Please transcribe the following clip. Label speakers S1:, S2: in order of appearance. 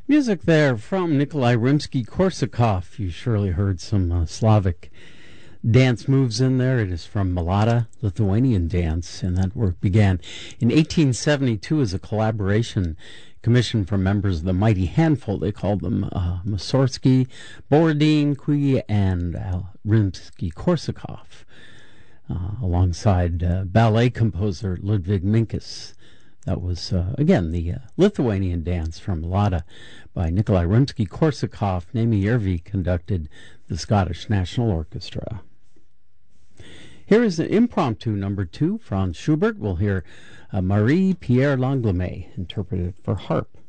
S1: Music there from Nikolai Rimsky-Korsakov. You surely heard some Slavic dance moves in there. It is from Malada, Lithuanian dance, and that work began in 1872 as a collaboration commissioned from members of the Mighty Handful. They called them Mussorgsky, Borodin, Kui, and Rimsky-Korsakov, alongside ballet composer Ludwig Minkus. That was, again, the Lithuanian dance from Lada by Nikolai Rimsky-Korsakov. Naimi Järvi conducted the Scottish National Orchestra. Here is an impromptu number 2, Franz Schubert. We'll hear Marie-Pierre Langlois interpreted for harp.